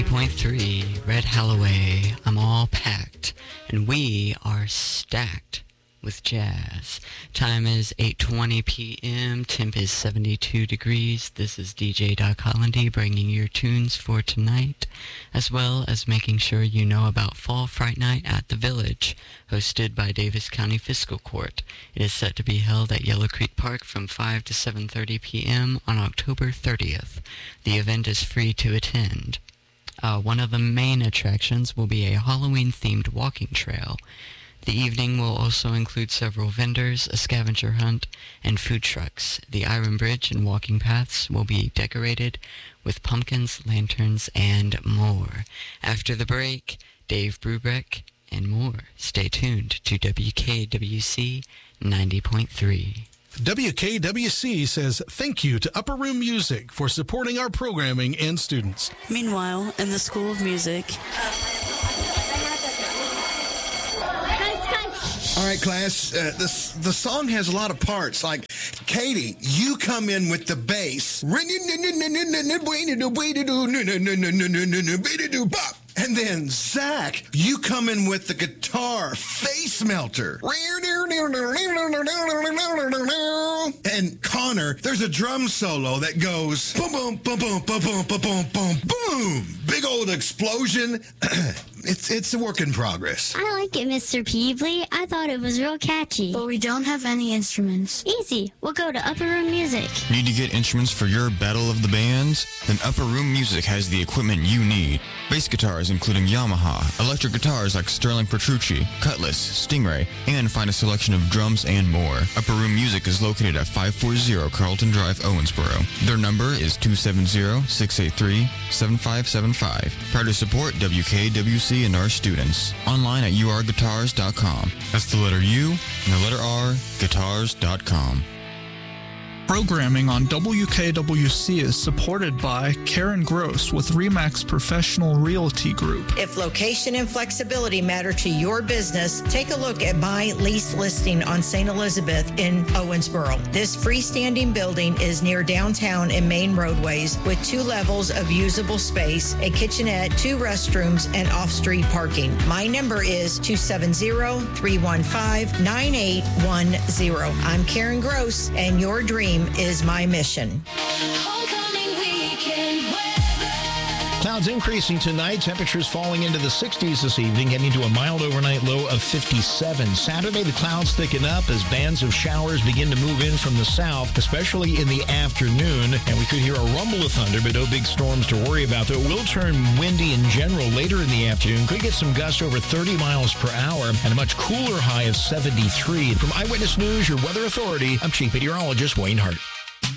90.3, Red Halloway, I'm all packed, and we are stacked with jazz. Time is 8:20 p.m., temp is 72 degrees. This is DJ Doc Hollandy bringing your tunes for tonight, as well as making sure you know about Fall Fright Night at the Village, hosted by Davis County Fiscal Court. It is set to be held at Yellow Creek Park from 5 to 7:30 p.m. on October 30th. The event is free to attend. One of the main attractions will be a Halloween-themed walking trail. The evening will also include several vendors, a scavenger hunt, and food trucks. The Iron Bridge and walking paths will be decorated with pumpkins, lanterns, and more. After the break, Dave Brubeck and more. Stay tuned to WKWC 90.3. WKWC says thank you to Upper Room Music for supporting our programming and students. Meanwhile, in the School of Music... All right, class, the song has a lot of parts. Like, Katie, you come in with the bass. And then, Zach, you come in with the guitar face melter. And Connor, there's a drum solo that goes boom, boom, boom, boom, boom, boom, boom, boom, boom, boom. Big old explosion. It's a work in progress. I like it, Mr. Peebley. I thought it was real catchy. But we don't have any instruments. Easy. We'll go to Upper Room Music. Need to get instruments for your Battle of the Bands? Then Upper Room Music has the equipment you need. Bass guitars including Yamaha, electric guitars like Sterling Petrucci, Cutlass, Stingray, and find a selection of drums and more. Upper Room Music is located at 540 Carlton Drive, Owensboro. Their number is 270-683-7575. Proud to support WKWC and our students. Online at urguitars.com. That's the letter U and the letter R, guitars.com. Programming on WKWC is supported by Karen Gross with RE/MAX Professional Realty Group. If location and flexibility matter to your business, take a look at my lease listing on St. Elizabeth in Owensboro. This freestanding building is near downtown and main roadways with 2 levels of usable space, a kitchenette, 2 restrooms, and off-street parking. My number is 270-315-9810. I'm Karen Gross, and your dream is my mission. Clouds increasing tonight. Temperatures falling into the 60s this evening, getting to a mild overnight low of 57. Saturday, the clouds thicken up as bands of showers begin to move in from the south, especially in the afternoon. And we could hear a rumble of thunder, but no big storms to worry about. Though it will turn windy in general later in the afternoon. Could get some gusts over 30 miles per hour and a much cooler high of 73. From Eyewitness News, your weather authority, I'm Chief Meteorologist Wayne Hart.